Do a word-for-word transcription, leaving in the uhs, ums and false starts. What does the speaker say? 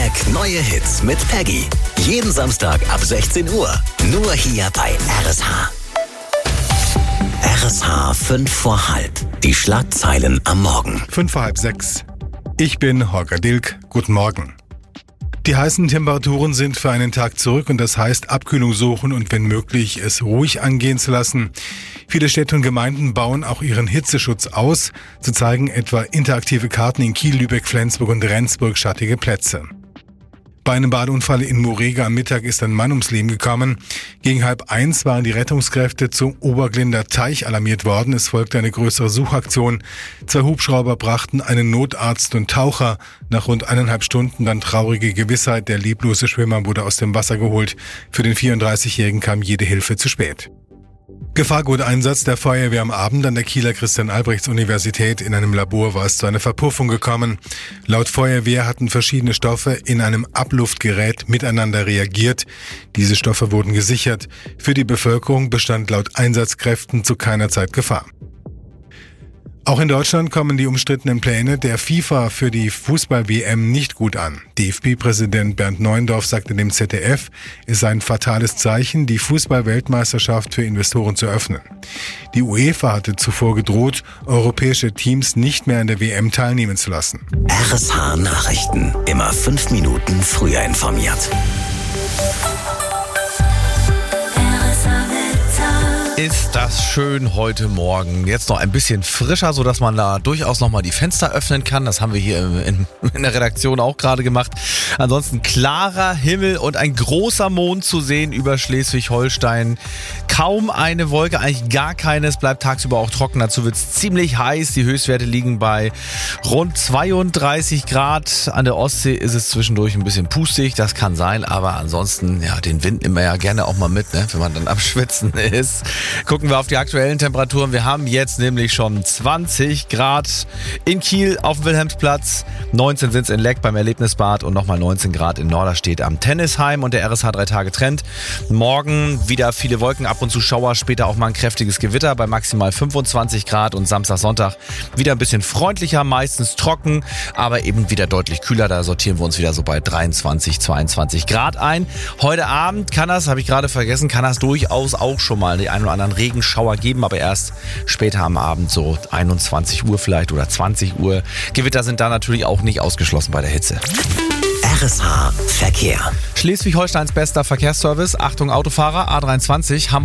Hashtag neue Hits mit Peggy. Jeden Samstag ab sechzehn Uhr. Nur hier bei R S H. R S H fünf vor halb. Die Schlagzeilen am Morgen. Fünf vor halb sechs. Ich bin Holger Dilk. Guten Morgen. Die heißen Temperaturen sind für einen Tag zurück und das heißt Abkühlung suchen und wenn möglich es ruhig angehen zu lassen. Viele Städte und Gemeinden bauen auch ihren Hitzeschutz aus. So zeigen etwa interaktive Karten in Kiel, Lübeck, Flensburg und Rendsburg schattige Plätze. Bei einem Badeunfall in Morega am Mittag ist ein Mann ums Leben gekommen. Gegen halb eins waren die Rettungskräfte zum Oberglinder Teich alarmiert worden. Es folgte eine größere Suchaktion. Zwei Hubschrauber brachten einen Notarzt und Taucher. Nach rund eineinhalb Stunden dann traurige Gewissheit, der leblose Schwimmer wurde aus dem Wasser geholt. Für den vierunddreißigjährigen kam jede Hilfe zu spät. Gefahrguteinsatz der Feuerwehr am Abend an der Kieler Christian-Albrechts-Universität. In einem Labor war es zu einer Verpuffung gekommen. Laut Feuerwehr hatten verschiedene Stoffe in einem Abluftgerät miteinander reagiert. Diese Stoffe wurden gesichert. Für die Bevölkerung bestand laut Einsatzkräften zu keiner Zeit Gefahr. Auch in Deutschland kommen die umstrittenen Pläne der FIFA für die Fußball-W M nicht gut an. D F B-Präsident Bernd Neuendorf sagte dem Z D F, es sei ein fatales Zeichen, die Fußball-Weltmeisterschaft für Investoren zu öffnen. Die UEFA hatte zuvor gedroht, europäische Teams nicht mehr an der W M teilnehmen zu lassen. R S H Nachrichten. Immer fünf Minuten früher informiert. Ist das schön heute Morgen. Jetzt noch ein bisschen frischer, sodass man da durchaus nochmal die Fenster öffnen kann. Das haben wir hier in, in der Redaktion auch gerade gemacht. Ansonsten klarer Himmel und ein großer Mond zu sehen über Schleswig-Holstein. Kaum eine Wolke, eigentlich gar keine. Es bleibt tagsüber auch trocken. Dazu wird es ziemlich heiß. Die Höchstwerte liegen bei rund zweiunddreißig Grad. An der Ostsee ist es zwischendurch ein bisschen pustig. Das kann sein, aber ansonsten, ja, den Wind nimmt man ja gerne auch mal mit, ne, wenn man dann am Schwitzen ist. Gucken wir auf die aktuellen Temperaturen. Wir haben jetzt nämlich schon zwanzig Grad in Kiel auf dem Wilhelmsplatz. neunzehn sind es in Leck beim Erlebnisbad und nochmal neunzehn Grad in Norderstedt am Tennisheim und der R S H drei Tage Trend. Morgen wieder viele Wolken, ab und zu Schauer, später auch mal ein kräftiges Gewitter bei maximal fünfundzwanzig Grad und Samstag, Sonntag wieder ein bisschen freundlicher, meistens trocken, aber eben wieder deutlich kühler. Da sortieren wir uns wieder so bei dreiundzwanzig, zweiundzwanzig Grad ein. Heute Abend kann das, habe ich gerade vergessen, kann das durchaus auch schon mal die ein oder anderen Regenschauer geben, aber erst später am Abend, so einundzwanzig Uhr vielleicht oder zwanzig Uhr. Gewitter sind da natürlich auch nicht ausgeschlossen bei der Hitze. R S H Verkehr. Schleswig-Holsteins bester Verkehrsservice. Achtung Autofahrer, A dreiundzwanzig, Hamburg